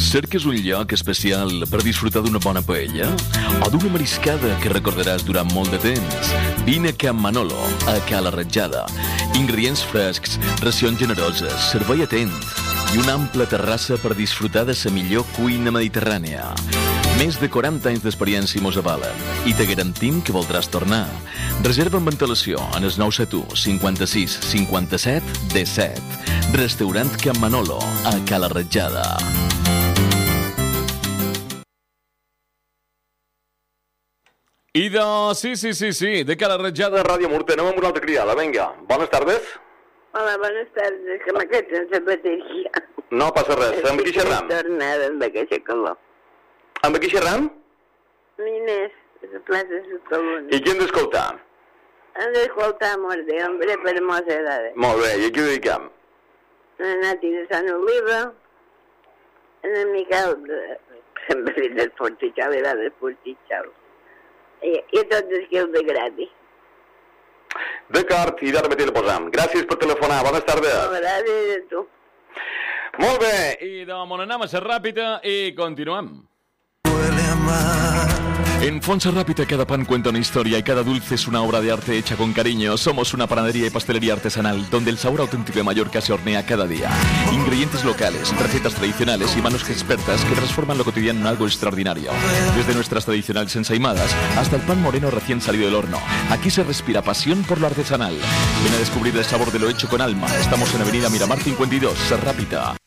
Cerques un lloc especial per disfrutar d'una bona paella? O d'una mariscada que recordaràs durant molt de temps? Vine a Can Manolo, a Cala Ratjada. Ingredients frescs, racions generoses, servei atent i una ampla terrassa per disfrutar de la millor cuina mediterrània. Més de 40 anys d'experiència mos avalen i te garantim que voldràs tornar. Reserva amb antelació en el 971 56 57 17. Restaurant Can Manolo, a Cala Ratjada. I sí, de Cala Ratjada, Ràdio Murta. Anem amb una altra criada, vinga. Bones tardes. Hola, bones tardes, que m'ha quedat sense bateria. No passa res, amb qui xerram? Tornada amb aquesta calor. Amb qui xerram? Inés, de la plaça de Sotaluna. I qui hem d'escoltar? Hem d'escoltar Morde, hombre, per mos edades. Molt bé, i a qui ho dediquem? En Nati de Sant Oliva, en el Miquel de... Sempre dit del Portitxal, era del Portitxal. I tots els que el de gratis. D'acord, i d'ara mateix el posam. Gràcies per telefonar, bones tardes. Gràcies a tu. Molt bé, i de moment anem a ser ràpida i continuem. En Fonsa Rápida cada pan cuenta una historia y cada dulce es una obra de arte hecha con cariño. Somos una panadería y pastelería artesanal donde el sabor auténtico de Mallorca se hornea cada día. Ingredientes locales, recetas tradicionales y manos expertas que transforman lo cotidiano en algo extraordinario. Desde nuestras tradicionales ensaimadas hasta el pan moreno recién salido del horno. Aquí se respira pasión por lo artesanal. Ven a descubrir el sabor de lo hecho con alma. Estamos en Avenida Miramar 52, Ser Rápida.